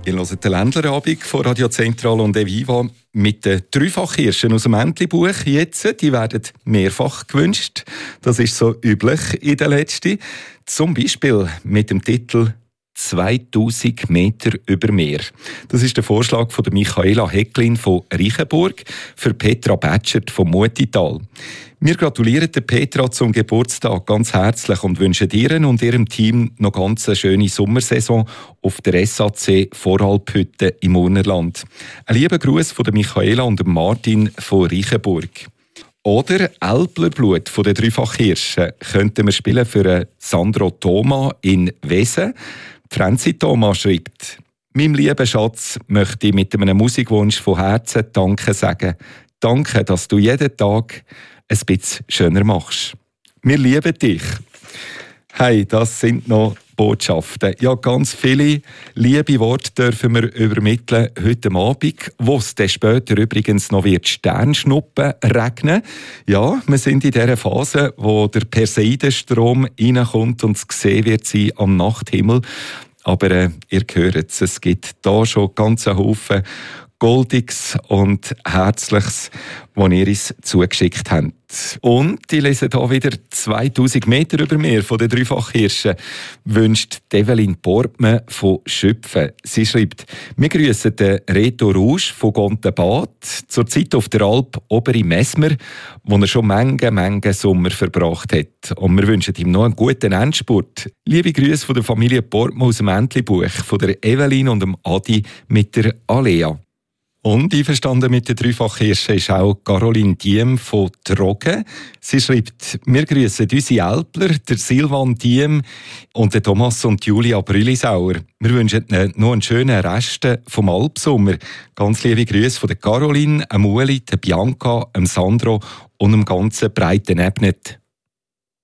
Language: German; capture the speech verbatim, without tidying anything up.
Ihr hört den Ländlerabend von Radio Zentral und Eviva mit den Dreifachhirschen aus dem Entlebuch. Jetzt, die werden mehrfach gewünscht. Das ist so üblich in der letzten. Zum Beispiel mit dem Titel zweitausend Meter über Meer. Das ist der Vorschlag von der Michaela Hecklin von Reichenburg für Petra Batschert vom Mutital. Wir gratulieren der Petra zum Geburtstag ganz herzlich und wünschen ihr und ihrem Team noch ganz eine schöne Sommersaison auf der S A C Voralphütte im Urnerland. Ein lieber Gruß von der Michaela und dem Martin von Reichenburg. Oder Älplerblut von den Dreifachhirschen könnten wir spielen für Sandro Thoma in Wesen. Franzi Thoma schreibt: Meinem lieben Schatz möchte ich mit einem Musikwunsch von Herzen Danke sagen. Danke, dass du jeden Tag ein bisschen schöner machst. Wir lieben dich. Hey, das sind noch Botschaften. Ja, ganz viele liebe Worte dürfen wir übermitteln heute Abend, wo es dann später übrigens noch wird Sternschnuppen regnen. Ja, wir sind in dieser Phase, wo der Perseidenstrom reinkommt und es gesehen wird sein am Nachthimmel. Aber äh, ihr hört es, es gibt da schon ganz einen Haufen Goldiges und Herzliches, das ihr uns zugeschickt habt. Und ich lese hier wieder zweitausend Meter über Meer von den Dreifachhirschen, wünscht Evelyn Portmann von Schüpfen. Sie schreibt: Wir grüssen den Reto Rouge von Gontenbad, zurzeit auf der Alp Obere Messmer, wo er schon Menge, Menge Sommer verbracht hat. Und wir wünschen ihm noch einen guten Endspurt. Liebe Grüße von der Familie Portmann aus dem Entlebuch, von der Evelyn und dem Adi mit der Alea. Und einverstanden mit den Dreifachhirschen ist auch Caroline Diem von Trogen. Sie schreibt: Wir grüssen unsere Älpler, der Silvan Diem und den Thomas und Julia Brülisauer. Wir wünschen ihnen noch einen schönen Rest vom Alpsommer. Ganz liebe Grüße von der Caroline, dem Ueli, der Bianca, dem Sandro und dem ganzen breiten Ebnet.